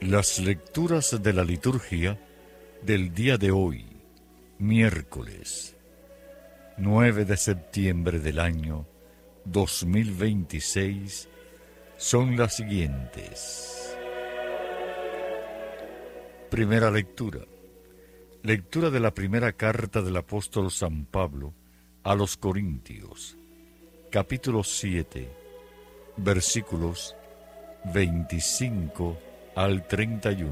Las lecturas de la liturgia del día de hoy, miércoles 9 de septiembre del año 2026, son las siguientes. Primera lectura. Lectura de la primera carta del apóstol San Pablo a los Corintios, capítulo 7, versículos 25 al 31.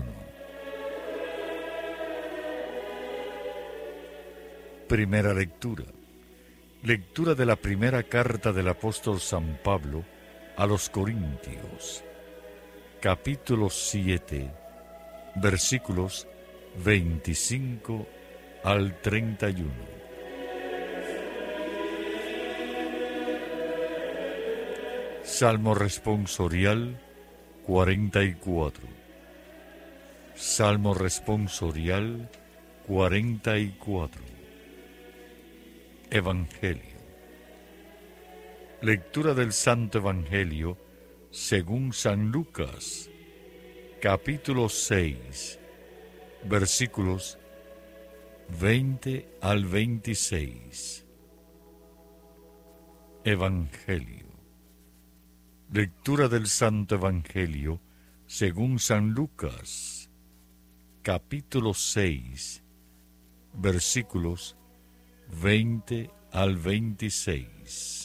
Primera lectura. Lectura de la primera carta del apóstol San Pablo a los Corintios, capítulo 7, versículos 25 al 31. Salmo responsorial 44. Salmo responsorial 44. Evangelio. Lectura del Santo Evangelio según San Lucas, capítulo 6, versículos 20 al 26. Evangelio. Lectura del Santo Evangelio según San Lucas, capítulo 6, versículos 20 al 26.